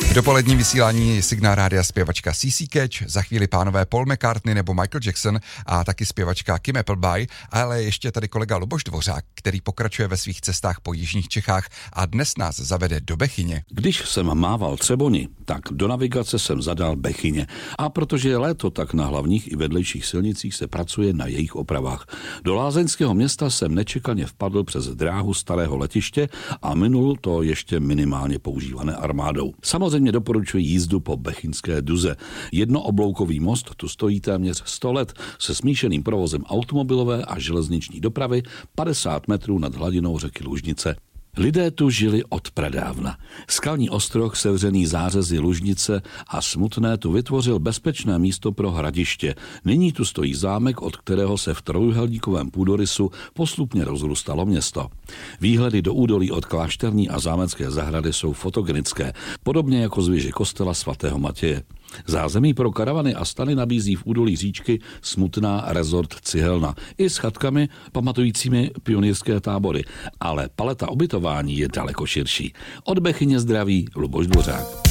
V dopoledním vysílání Signál rádia zpěvačka CC Catch, za chvíli pánové Paul McCartney nebo Michael Jackson a taky zpěvačka Kim Appleby, ale ještě tady kolega Luboš Dvořák, který pokračuje ve svých cestách po jižních Čechách a dnes nás zavede do Bechyně. Když jsem mával Třeboni, tak do navigace jsem zadal Bechyně. A protože je léto, tak na hlavních i vedlejších silnicích se pracuje na jejich opravách. Do lázeňského města jsem nečekaně vpadl přes dráhu starého letiště a minul to ještě minimálně používané armádou. Samozřejmě doporučuji jízdu po Bechyňské duze. Jednoobloukový most tu stojí téměř 100 let se smíšeným provozem automobilové a železniční dopravy 50 metrů nad hladinou řeky Lužnice. Lidé tu žili od pradávna. Skalní ostroh, sevřený zářezy Lužnice a Smutné tu vytvořil bezpečné místo pro hradiště. Nyní tu stojí zámek, od kterého se v trojúhelníkovém půdorysu postupně rozrůstalo město. Výhledy do údolí od Klášterní a Zámecké zahrady jsou fotogenické, podobně jako z věže kostela svatého Matěje. Zázemí pro karavany a stany nabízí v údolí říčky Smutná rezort Cihelna i s chatkami pamatujícími pionýrské tábory, ale paleta ubytování je daleko širší. Od Bechyně zdraví Luboš Dvořák.